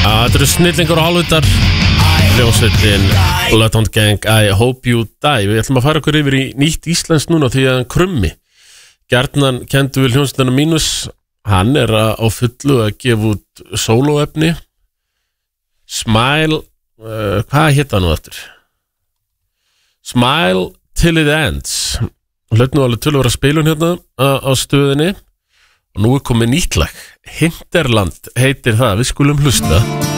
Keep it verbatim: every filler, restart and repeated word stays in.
Þetta eru snillingur og hálfvitar hljómsveitin Bloodhound Gang, I Hope You Die. Við ætlum að fara okkur yfir í nýtt íslenskt núna því að Krummi, gjarnan kendu við hljómsveitina Mínus, hann er á fullu að gefa út sólóefni. Smile, uh, hvað hétt það nú eftir? Smile Till It Ends. Hlaut nú alveg til að vera spilun hérna á, á stöðinni og nú er komið nýtt lag. Hinterland heitir það, við skulum hlusta.